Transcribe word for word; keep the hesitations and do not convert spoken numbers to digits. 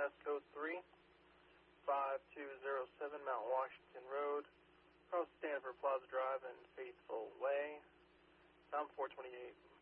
Code three five two zero seven Mount Washington Road, across Stanford Plaza Drive and Faithful Way, Tom four twenty-eight.